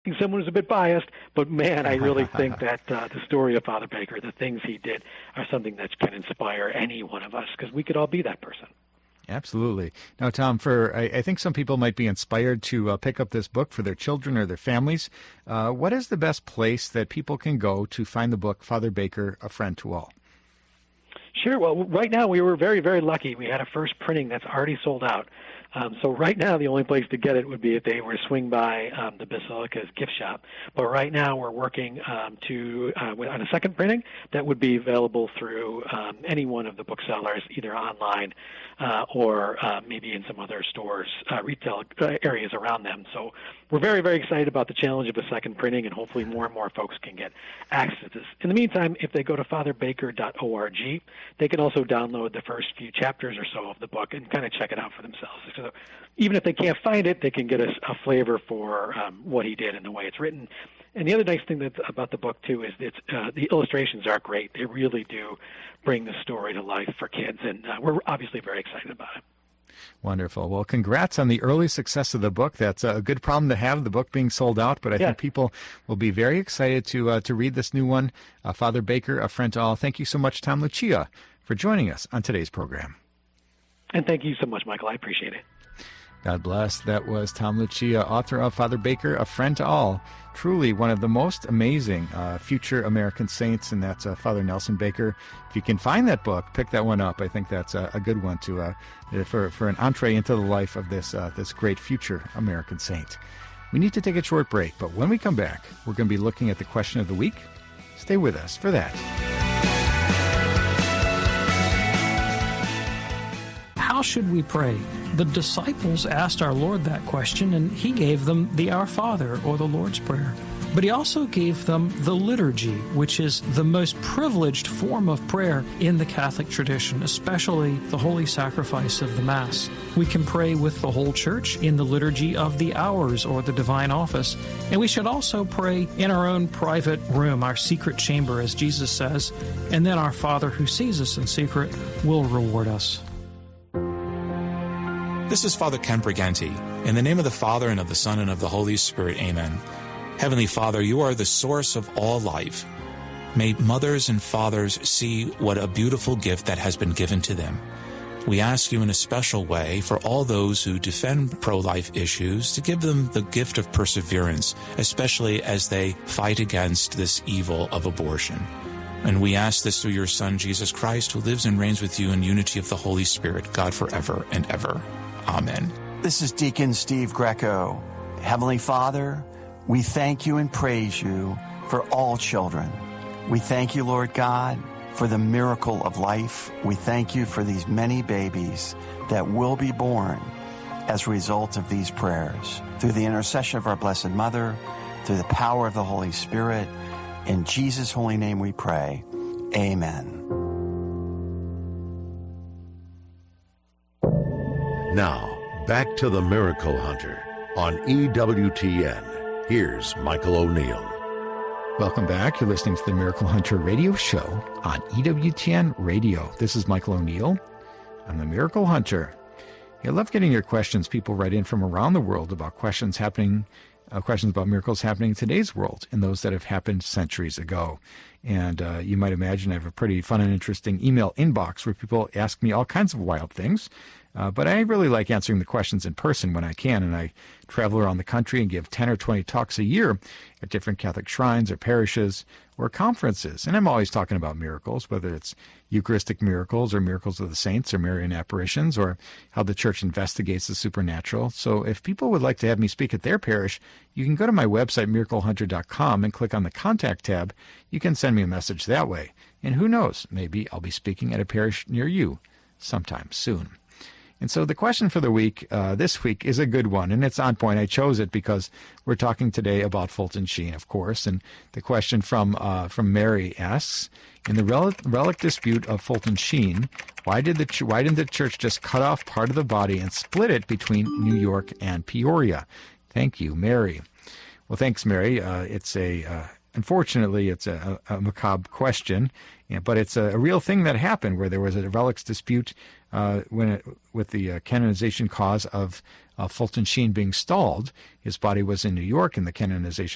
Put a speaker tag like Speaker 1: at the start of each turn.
Speaker 1: someone who's a bit biased, but man, I really think that the story of Father Baker, the things he did, are something that can inspire any one of us, because we could all be that person.
Speaker 2: Absolutely. Now, Tom, I think some people might be inspired to pick up this book for their children or their families. What is the best place that people can go to find the book, Father Baker, A Friend to All?
Speaker 1: Sure. Well, right now we were very, very lucky. We had a first printing that's already sold out. So right now the only place to get it would be if they were to swing by the Basilica's gift shop. But right now we're working on a second printing that would be available through any one of the booksellers, either online or maybe in some other stores, retail areas around them. So we're very, very excited about the challenge of a second printing, and hopefully more and more folks can get access to this. In the meantime, if they go to fatherbaker.org, they can also download the first few chapters or so of the book and kind of check it out for themselves. So even if they can't find it, they can get a flavor for what he did and the way it's written. And the other nice thing about the book, too, is that the illustrations are great. They really do bring the story to life for kids, and we're obviously very excited about it.
Speaker 2: Wonderful. Well, congrats on the early success of the book. That's a good problem to have, the book being sold out, but I think people will be very excited to read this new one, Father Baker, A Friend to All. Thank you so much, Tom Lucia, for joining us on today's program.
Speaker 1: And thank you so much, Michael. I appreciate it.
Speaker 2: God bless. That was Tom Lucia, author of Father Baker, A Friend to All. Truly one of the most amazing future American saints, and that's Father Nelson Baker. If you can find that book, pick that one up. I think that's a good one for an entree into the life of this great future American saint. We need to take a short break, but when we come back, we're going to be looking at the question of the week. Stay with us for that.
Speaker 3: How should we pray? The disciples asked our Lord that question, and he gave them the Our Father, or the Lord's Prayer. But he also gave them the liturgy, which is the most privileged form of prayer in the Catholic tradition, especially the holy sacrifice of the Mass. We can pray with the whole Church in the liturgy of the hours or the divine office, and we should also pray in our own private room, our secret chamber, as Jesus says, and then our Father who sees us in secret will reward us.
Speaker 4: This is Father Ken Briganti. In the name of the Father, and of the Son, and of the Holy Spirit, amen. Heavenly Father, you are the source of all life. May mothers and fathers see what a beautiful gift that has been given to them. We ask you in a special way for all those who defend pro-life issues to give them the gift of perseverance, especially as they fight against this evil of abortion. And we ask this through your Son, Jesus Christ, who lives and reigns with you in unity of the Holy Spirit, God forever and ever. Amen.
Speaker 5: This is Deacon Steve Greco. Heavenly Father, we thank you and praise you for all children. We thank you, Lord God, for the miracle of life. We thank you for these many babies that will be born as a result of these prayers. Through the intercession of our Blessed Mother, through the power of the Holy Spirit, in Jesus' holy name we pray. Amen.
Speaker 6: Now, back to the Miracle Hunter on EWTN. Here's Michael O'Neill.
Speaker 2: Welcome back. You're listening to the Miracle Hunter radio show on EWTN Radio. This is Michael O'Neill. I'm the Miracle Hunter. I love getting your questions. People write in from around the world about questions about miracles happening in today's world and those that have happened centuries ago. And you might imagine I have a pretty fun and interesting email inbox where people ask me all kinds of wild things. But I really like answering the questions in person when I can, and I travel around the country and give 10 or 20 talks a year at different Catholic shrines or parishes or conferences. And I'm always talking about miracles, whether it's Eucharistic miracles or miracles of the saints or Marian apparitions or how the Church investigates the supernatural. So if people would like to have me speak at their parish, you can go to my website, miraclehunter.com, and click on the Contact tab. You can send me a message that way. And who knows, maybe I'll be speaking at a parish near you sometime soon. And so the question for the week, this week, is a good one, and it's on point. I chose it because we're talking today about Fulton Sheen, of course. And the question from Mary asks, in the relic dispute of Fulton Sheen, why didn't the Church just cut off part of the body and split it between New York and Peoria? Thank you, Mary. Well, thanks, Mary. Unfortunately, it's a macabre question, but it's a real thing that happened where there was a relics dispute with the canonization cause of Fulton Sheen being stalled. His body was in New York, and the canonization